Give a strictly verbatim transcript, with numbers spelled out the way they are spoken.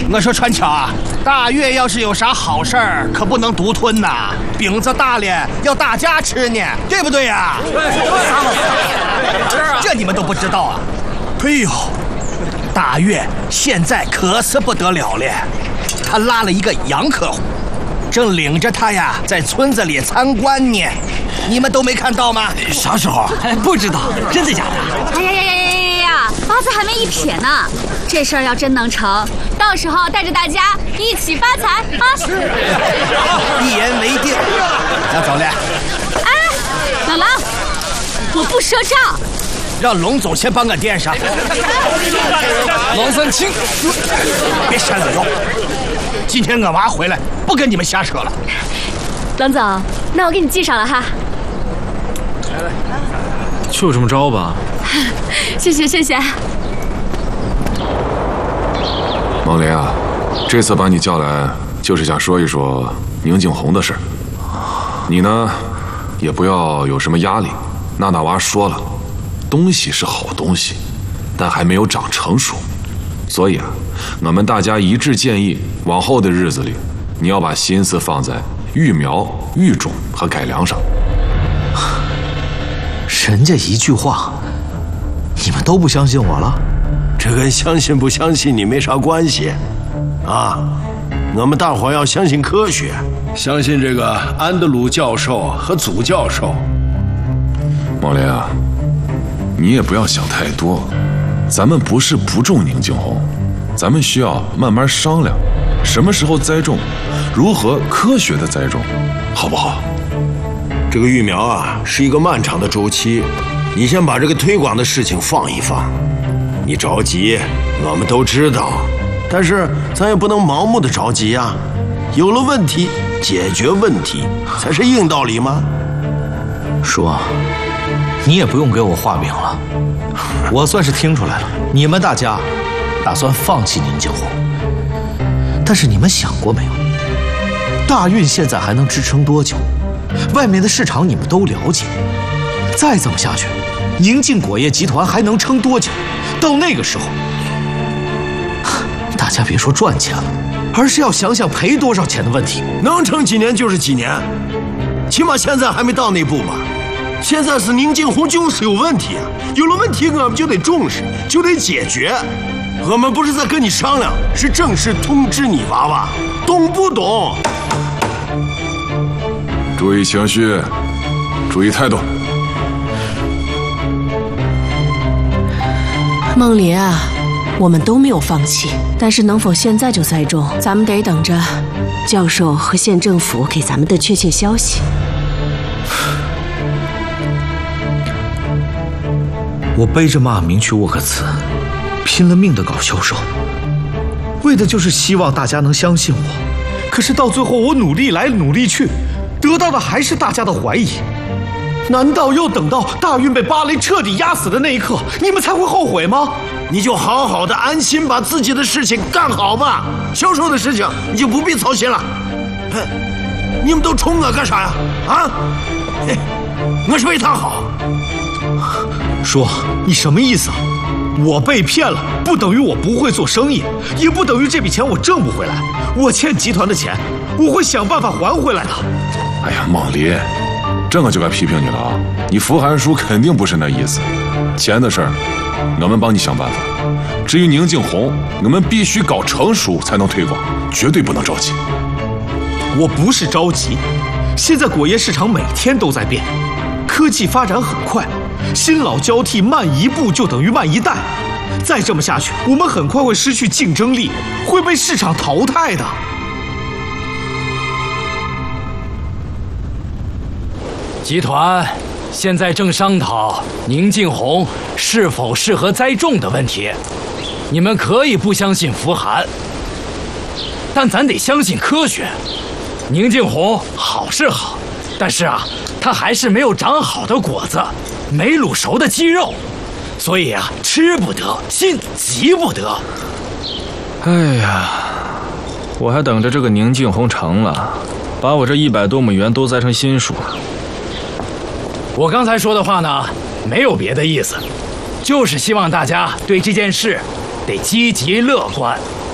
我说川桥啊，大月要是有啥好事儿，可不能独吞呐，饼子大了要大家吃呢，对不对呀？这你们都不知道啊？哎呦，大月现在可是不得了了，他拉了一个洋客户，正领着他呀在村子里参观呢，你们都没看到吗？ 啥时候？ 不知道，真的假的？ 哎呀呀呀呀呀呀！八字还没一撇呢，这事儿要真能成，到时候带着大家一起发财啊！ 一言为定，那走了。 哎，老狼，我不赊账， 让龙总先帮我垫上。 王三清， 别瞎溜溜。今天我娃回来，不跟你们瞎扯了。 龙总，那我给你记上了哈。 就这么着吧。 谢谢谢谢。 孟林啊，这次把你叫来，就是想说一说宁静红的事儿。你呢，也不要有什么压力。娜娜娃说了，东西是好东西，但还没有长成熟，所以啊，我们大家一致建议，往后的日子里，你要把心思放在育苗、育种和改良上。 人家一句话，你们都不相信我了？ 这跟相信不相信你没啥关系，啊，我们大伙要相信科学，相信这个安德鲁教授和祖教授。 毛林啊，你也不要想太多，咱们不是不种宁静红，咱们需要慢慢商量，什么时候栽种，如何科学的栽种，好不好？ 这个育苗啊，是一个漫长的周期，你先把这个推广的事情放一放。你着急，我们都知道，但是咱也不能盲目的着急呀。有了问题，解决问题才是硬道理吗？ 叔，你也不用给我画饼了，我算是听出来了，你们大家打算放弃宁静红。但是你们想过没有，大运现在还能支撑多久？外面的市场你们都了解，再这么下去，宁静果业集团还能撑多久？到那个时候，大家别说赚钱了，而是要想想赔多少钱的问题。 能撑几年就是几年，起码现在还没到那步吧。现在是宁静红就是有问题啊，有了问题我们就得重视，就得解决。我们不是在跟你商量，是正式通知你娃娃，懂不懂？ 注意情绪，注意态度。 孟林啊，我们都没有放弃，但是能否现在就栽种，咱们得等着教授和县政府给咱们的确切消息。 我背着骂名去沃克茨，拼了命的搞销售，为的就是希望大家能相信我。可是到最后，我努力来努力去，得到的还是大家的怀疑。难道要等到大运被巴雷彻底压死的那一刻，你们才会后悔吗？ 你就好好的安心把自己的事情干好吧，销售的事情你就不必操心了。嘿，你们都冲我干啥呀？啊？嘿，我是为他好。 叔，你什么意思啊？我被骗了，不等于我不会做生意，也不等于这笔钱我挣不回来。我欠集团的钱，我会想办法还回来的。 哎呀，孟离，这我就该批评你了啊！你福函叔肯定不是那意思。钱的事儿，我们帮你想办法。至于宁静红，我们必须搞成熟才能推广，绝对不能着急。 我不是着急，现在果业市场每天都在变，科技发展很快，新老交替，慢一步就等于慢一代。再这么下去，我们很快会失去竞争力，会被市场淘汰的。 集团现在正商讨宁静红是否适合栽种的问题。你们可以不相信福函，但咱得相信科学。宁静红好是好，但是啊，它还是没有长好的果子，没卤熟的鸡肉，所以啊，吃不得，心急不得。 哎呀，我还等着这个宁静红成了，把我这一百多亩园都栽成新树了。 我刚才说的话呢，没有别的意思，就是希望大家对这件事得积极乐观，